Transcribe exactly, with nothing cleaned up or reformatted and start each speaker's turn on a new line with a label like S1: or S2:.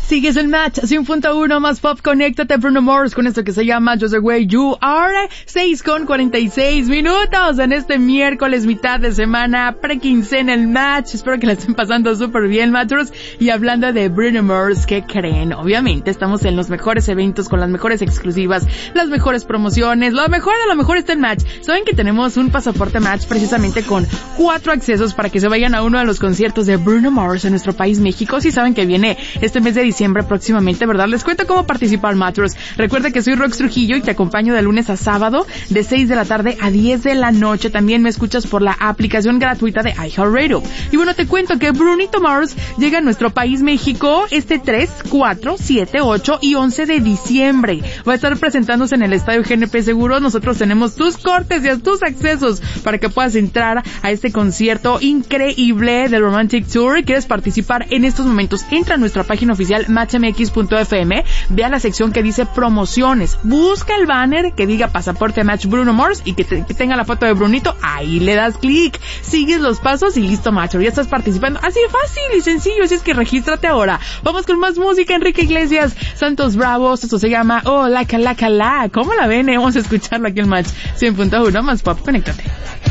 S1: Sigues el match, cien punto uno más pop, conéctate Bruno Mars con esto que se llama Just the Way You Are, seis con cuarenta y seis minutos en este miércoles, mitad de semana, pre-quincena el match, espero que la estén pasando súper bien, matchers, y hablando de Bruno Mars, ¿qué creen? Obviamente estamos en los mejores eventos, con las mejores exclusivas, las mejores promociones, lo mejor de lo mejor está en match. Saben que tenemos un pasaporte match precisamente con cuatro accesos para que se vayan a uno de los conciertos de Bruno Mars en nuestro país México, si saben que viene este mes de diciembre próximamente, ¿verdad? Les cuento cómo participar, matchers. Recuerda que soy Rox Trujillo y te acompaño de lunes a sábado de seis de la tarde a diez de la noche. También me escuchas por la aplicación gratuita de iHeartRadio. Y bueno, te cuento que Brunito Mars llega a nuestro país México este tres, cuatro, siete, ocho y once de diciembre. Va a estar presentándose en el Estadio G N P Seguros. Nosotros tenemos tus cortes y tus accesos para que puedas entrar a este concierto increíble del Romantic Tour. ¿Quieres participar en estos momentos? Entra a nuestra página oficial match m x punto f m, ve a la sección que dice promociones, busca el banner que diga pasaporte match Bruno Mars y que, te, que tenga la foto de Brunito, ahí le das clic, sigues los pasos y listo, macho, ya estás participando, así de fácil y sencillo, así es que regístrate ahora. Vamos con más música. Enrique Iglesias, Santos Bravos, esto se llama Oh, la cala cala, ¿cómo la ven? Vamos a escucharla aquí en Match cien punto uno más pop, conéctate.